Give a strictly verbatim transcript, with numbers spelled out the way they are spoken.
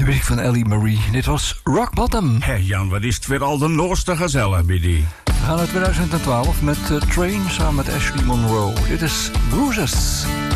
De muziek van Ellie Marie. Dit was Rock Bottom. Hé Jan, wat is het weer al de noorste gezellig, Biddy. We gaan naar twintig twaalf met uh, Train samen met Ashley Monroe. Dit is Bruises.